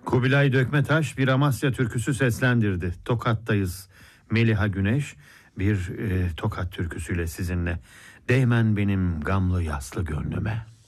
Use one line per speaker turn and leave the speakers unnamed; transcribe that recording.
Kubilay Dökmetaş bir Amasya türküsü seslendirdi. Tokat'tayız. Meliha Güneş bir Tokat türküsüyle sizinle. Değmen benim gamlı yaslı gönlüme.